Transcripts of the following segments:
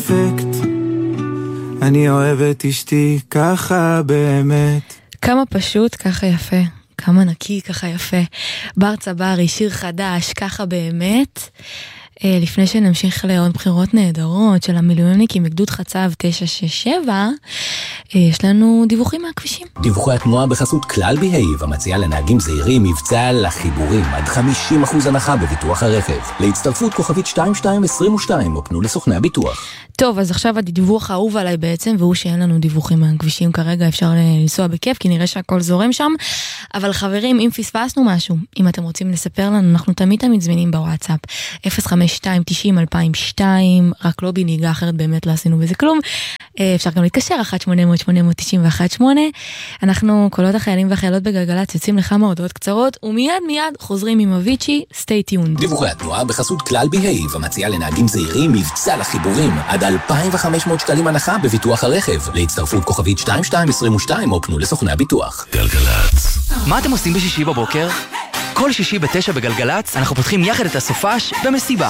אפקט, אני אוהב את אשתי ככה באמת. כמה פשוט, ככה יפה. כמה נקי, ככה יפה. בר צברי, שיר חדש, ככה באמת. לפני שנמשיך לעוד בחירות נהדרות של המילואימניקים מגדוד חצב 967, יש לנו דיווחים מהכבישים. דיווחי התנועה בחסות כלל בהיב, המציעה לנהגים זהירים מבצע לחיבורים עד 50% הנחה בביטוח הרכב. להצטרפות כוכבית 2222 או פנו לסוכני הביטוח. טוב, אז עכשיו הדיווח האהוב עליי בעצם, והוא שאין לנו דיווחים מהכבישים כרגע, אפשר לנסוע בכיף, כי נראה שהכל זורם שם. אבל חברים, אם פספסנו משהו, אם אתם רוצים לספר לנו, אנחנו תמיד זמינים בוואטסאפ. 052-90-2002, רק לא בנהיגה אחרת, באמת לא עשינו בזה כלום. אפשר גם להתקשר, 1-800-891-8. אנחנו, קולות החיילים והחיילות בגלגלצ, יוצאים לכמה הודעות קצרות, ומיד חוזרים עם אביצ'י, stay tuned. דיווחי התנועה בחסות כלל בהיב, המציעה לנהגים זהירים מבצע לחיבורים עד 2,500 שקלים הנחה בביטוח הרכב. להצטרפות כוכבית 2222 או פנו לסוכני הביטוח. גלגלצ. מה אתם עושים בשישי בבוקר? כל שישי ב9 בגלגלצ אנחנו פותחים יחד את הסופש במסיבה.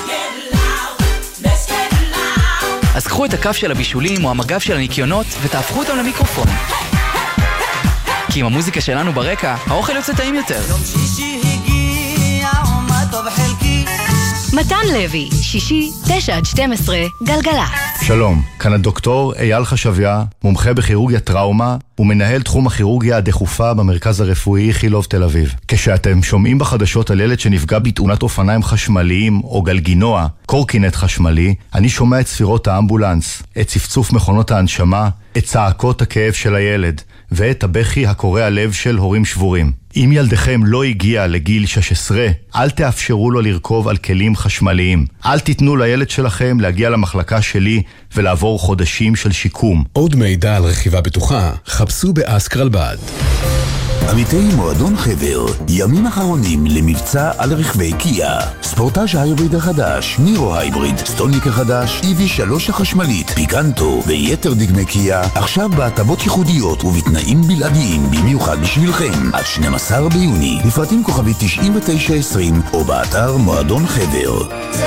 אז קחו את הכף של הבישולים או המגב של הניקיונות ותהפכו אותם למיקרופון. כי עם המוזיקה שלנו ברקע, האוכל יוצא טעים יותר. מתן לוי, שישי, 9-12, גלגלצ. שלום, כאן הדוקטור אייל חשביה, מומחה בכירורגיה טראומה ומנהל תחום הכירורגיה הדחופה במרכז הרפואי איכילוב תל אביב. כשאתם שומעים בחדשות על ילד שנפגע בתאונת אופניים חשמליים או גלגינוע, קורקינט חשמלי, אני שומע את ספירות האמבולנס, את צפצוף מכונות ההנשמה, את צעקות הכאב של הילד ואת הבכי הקורע לב של הורים שבורים. אם ילדכם לא הגיע לגיל 16, אל תאפשרו לו לרכוב על כלים חשמליים. אל תיתנו לילד שלכם להגיע למחלקה שלי ולעבור חודשים של שיקום. עוד מידע על רכיבה בטוחה, חפשו באסקרלבד. עמיתי מועדון חבר, ימים אחרונים למבצע על רכבי קיה. ספורטאז' ההיבריד החדש, נירו הייבריד, סטולניק החדש, EV3 החשמלית, פיקנטו ויתר דגמי קיה, עכשיו בהטבות ייחודיות ובתנאים בלעדיים במיוחד בשבילכם. עד 12 ביוני, לפרטים כוכבית 9920 או באתר מועדון חבר.